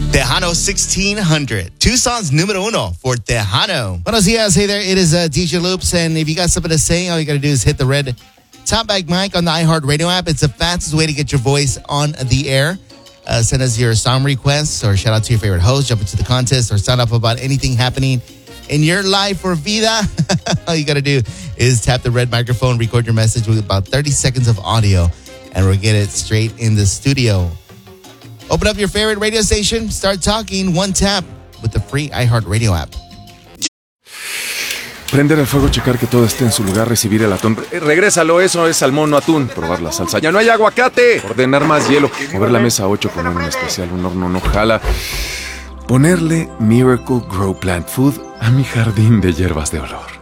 Tejano 1600. Tucson's número uno for Tejano. Buenos dias. Hey there. It is DJ Loops. And if you got something to say, all you got to do is hit the red talkback mic on the iHeartRadio app. It's the fastest way to get your voice on the air. Send us your song requests or shout out to your favorite host, jump into the contest, or sound up about anything happening in your life or vida. All you got to do is tap the red microphone, record your message with about 30 seconds of audio, and we'll get it straight in the studio. Open up your favorite radio station, start talking, one tap with the free iHeartRadio app. Prender el fuego, checar que todo esté en su lugar, recibir el atún. Regrésalo, eso es salmón, no atún. Probar la salsa. ¡Ya no hay aguacate! Ordenar más hielo. Mover la mesa 8 con un especial, un horno no jala. Ponerle Miracle Grow Plant Food a mi jardín de hierbas de olor.